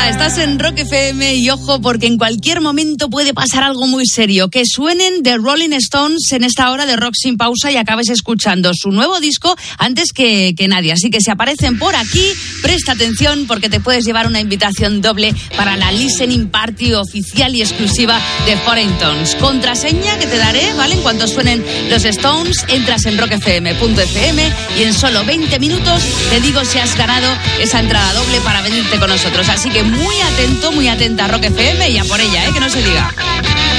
Estás en Rock FM y ojo porque en cualquier momento puede pasar algo muy serio. Que suenen The Rolling Stones en esta hora de Rock Sin Pausa y acabes escuchando su nuevo disco antes que nadie. Así que si aparecen por aquí, presta atención porque te puedes llevar una invitación doble para la listening party oficial y exclusiva de Foreign Tones. Contraseña que te daré, ¿vale? En cuanto suenen los Stones, entras en rockfm.fm y en solo 20 minutos te digo si has ganado esa entrada doble para venirte con nosotros. Así que muy atento, muy atenta a Rock FM y a por ella, que no se diga.